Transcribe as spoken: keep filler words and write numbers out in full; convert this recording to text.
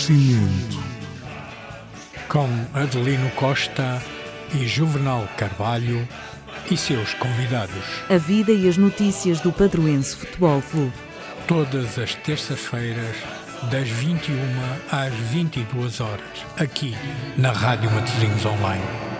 Nascimento. Com Adelino Costa e Juvenal Carvalho e seus convidados. A vida e as notícias do Padroense Futebol Clube. Todas as terças-feiras, das vinte e uma às vinte e duas horas, aqui na Rádio Matosinhos Online.